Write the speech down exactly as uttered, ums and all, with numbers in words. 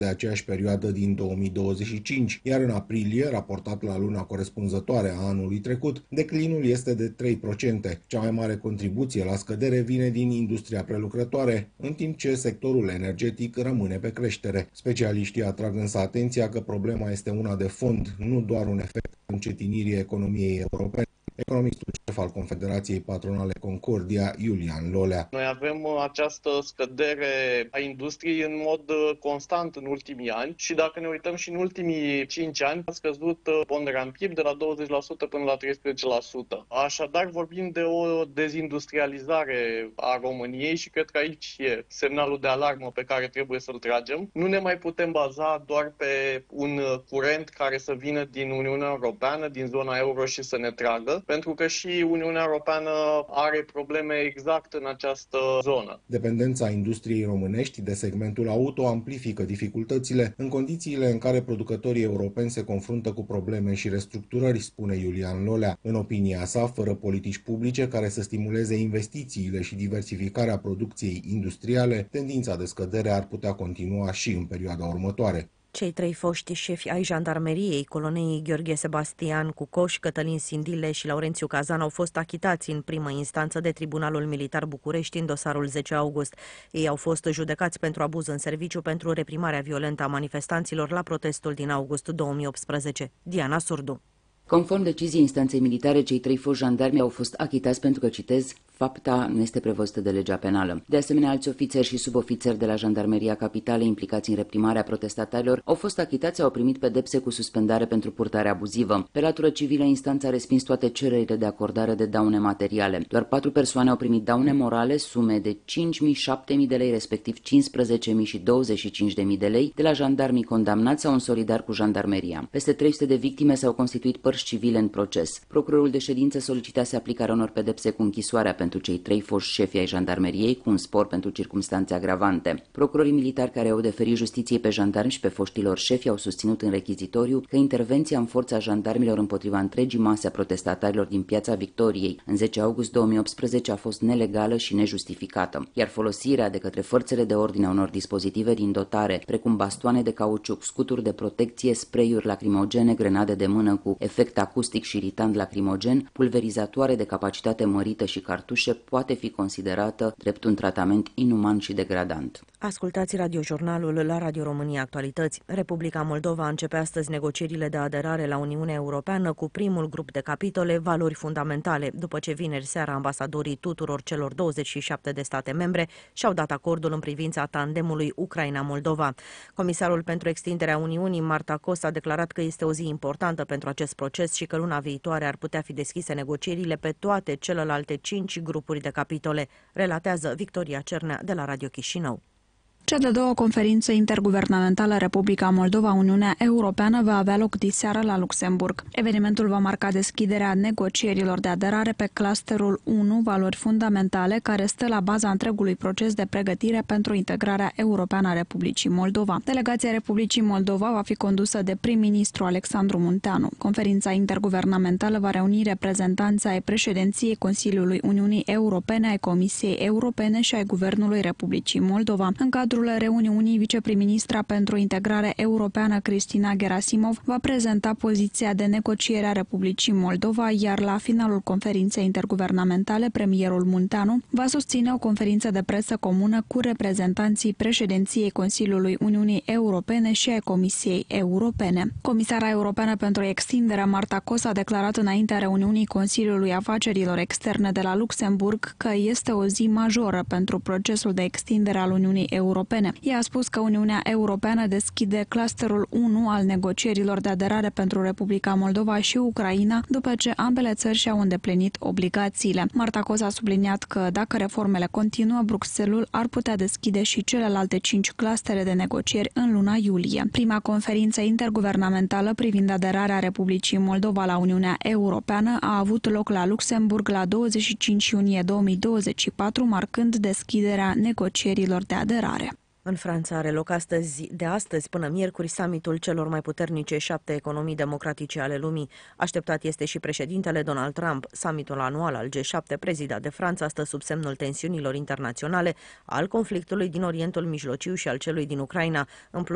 de aceeași perioadă din două mii douăzeci și cinci, iar în aprilie, raportat la luna corespunzătoare a anului trecut, declinul este de trei la sută. Cea mai mare contribuție la scădere vine din industria prelucrătoare, în timp ce sectorul energetic rămâne pe creștere. Specialiștii atrag însă atenția că problema este una de fond, nu doar un efect încetinirii economiei europene. Economistul șef al Confederației Patronale Concordia, Iulian Lolea. Noi avem această scădere a industriei în mod constant în ultimii ani și dacă ne uităm și în ultimii cinci ani, a scăzut ponderea în P I B de la douăzeci la sută până la treisprezece la sută. Așadar, vorbim de o dezindustrializare a României și cred că aici e semnalul de alarmă pe care trebuie să-l tragem. Nu ne mai putem baza doar pe un curent care să vină din Uniunea Europeană, din zona euro și să ne tragă, pentru că și Uniunea Europeană are probleme exact în această zonă. Dependența industriei românești de segmentul auto amplifică dificultățile în condițiile în care producătorii europeni se confruntă cu probleme și restructurări, spune Iulian Lolea. În opinia sa, fără politici publice care să stimuleze investițiile și diversificarea producției industriale, tendința de scădere ar putea continua și în perioada următoare. Cei trei foști șefi ai jandarmeriei, coloneii Gheorghe Sebastian Cucoș, Cătălin Sindile și Laurențiu Cazan, au fost achitați în primă instanță de Tribunalul Militar București în dosarul zece august. Ei au fost judecați pentru abuz în serviciu pentru reprimarea violentă a manifestanților la protestul din august două mii optsprezece. Diana Surdu. Conform deciziei instanței militare, cei trei foști jandarmi au fost achitați pentru că, citez, fapta nu este prevăzută de legea penală. De asemenea, alți ofițeri și subofițeri de la Jandarmeria Capitalei implicați în reprimarea protestatarilor au fost achitați, au primit pedepse cu suspendare pentru purtare abuzivă. Pe latură civilă, instanța a respins toate cererile de acordare de daune materiale. Doar patru persoane au primit daune morale, sume de cinci mii, șapte mii de lei, respectiv cincisprezece mii și douăzeci și cinci de mii de lei, de la jandarmii condamnați sau în solidar cu jandarmeria. Peste trei sute de victime s-au constituit părți civile în proces. Procurorul de ședință solicitase aplicarea unor pedepse cu închisoarea pentru cei trei foști șefi ai jandarmeriei, cu un spor pentru circumstanțe agravante. Procurorii militari care au deferit justiției pe jandarmi și pe foștilor șefi au susținut în rechizitoriu că intervenția în forța jandarmilor împotriva întregii mase a protestatarilor din Piața Victoriei în zece august două mii optsprezece a fost nelegală și nejustificată, iar folosirea de către forțele de ordine a unor dispozitive din dotare, precum bastoane de cauciuc, scuturi de protecție, spray-uri lacrimogene, grenade de mână cu efect acustic și irritant lacrimogen, pulverizatoare de capacitate mărită și cartușe, poate fi considerată drept un tratament inuman și degradant. Ascultați radiojurnalul la Radio România Actualități. Republica Moldova începe astăzi negocierile de aderare la Uniunea Europeană cu primul grup de capitole Valori fundamentale, după ce vineri seara ambasadorii tuturor celor douăzeci și șapte de state membre și-au dat acordul în privința tandemului Ucraina-Moldova. Comisarul pentru extinderea Uniunii, Marta Kos, a declarat că este o zi importantă pentru acest proces și că luna viitoare ar putea fi deschise negocierile pe toate celelalte cinci grupuri de capitole, relatează Victoria Cernea de la Radio Chișinău. Cea de-a doua conferință interguvernamentală Republica Moldova-Uniunea Europeană va avea loc diseară la Luxemburg. Evenimentul va marca deschiderea negocierilor de aderare pe clusterul unu, valori fundamentale, care stă la baza întregului proces de pregătire pentru integrarea europeană a Republicii Moldova. Delegația Republicii Moldova va fi condusă de prim-ministru Alexandru Munteanu. Conferința interguvernamentală va reuni reprezentanții ai președinției Consiliului Uniunii Europene, ai Comisiei Europene și ai Guvernului Republicii Moldova. În cadrul reuniunii, viceprim-ministra pentru integrare europeană Cristina Gerasimov va prezenta poziția de negociere a Republicii Moldova, iar la finalul conferinței interguvernamentale, premierul Munteanu va susține o conferință de presă comună cu reprezentanții președinției Consiliului Uniunii Europene și ai Comisiei Europene. Comisara europeană pentru extindere, Marta Kos, a declarat înaintea reuniunii Consiliului Afacerilor Externe de la Luxemburg că este o zi majoră pentru procesul de extindere al Uniunii Europene. Ea a spus că Uniunea Europeană deschide clusterul unu al negocierilor de aderare pentru Republica Moldova și Ucraina după ce ambele țări și-au îndeplinit obligațiile. Marta Kos a subliniat că dacă reformele continuă, Bruxelles ar putea deschide și celelalte cinci clustere de negocieri în luna iulie. Prima conferință interguvernamentală privind aderarea Republicii Moldova la Uniunea Europeană a avut loc la Luxemburg la douăzeci și cinci iunie două mii douăzeci și patru, marcând deschiderea negocierilor de aderare. În Franța are loc astăzi, de astăzi până miercuri, summitul celor mai puternice șapte economii democratice ale lumii. Așteptat este și președintele Donald Trump. Summitul anual al G șapte, prezidat de Franța, stă sub semnul tensiunilor internaționale, al conflictului din Orientul Mijlociu și al celui din Ucraina. În plus,